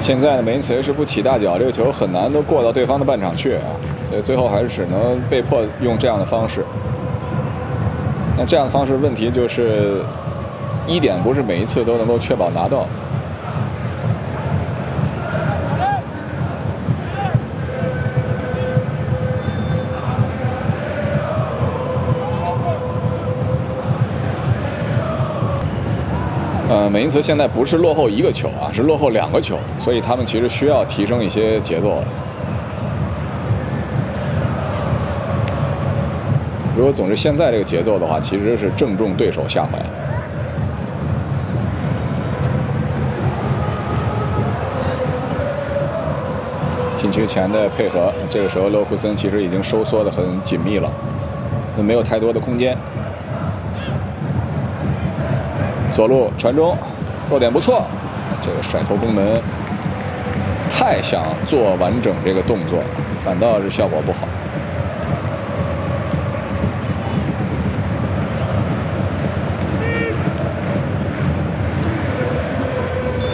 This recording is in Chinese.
现在的梅因茨是不起大脚，这个球很难都过到对方的半场去啊，所以最后还是只能被迫用这样的方式。那这样的方式问题就是，1点不是每一次都能够确保拿到。梅因茨现在不是落后1个球啊，是落后2个球，所以他们其实需要提升一些节奏了。如果总是现在这个节奏的话，其实是正中对手下怀。禁区前的配合，这个时候勒库森其实已经收缩得很紧密了，没有太多的空间。左路传中，落点不错，这个甩头攻门太想做完整这个动作，反倒是效果不好。